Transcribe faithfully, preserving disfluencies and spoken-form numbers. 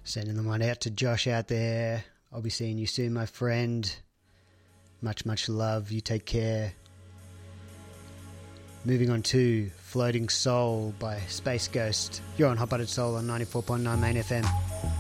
Sending them one out to Josh out there. I'll be seeing you soon, my friend. Much, much love. You take care. Moving on to Floating Soul by Space Ghost. You're on Hot Buttered Soul on ninety-four point nine Main F M.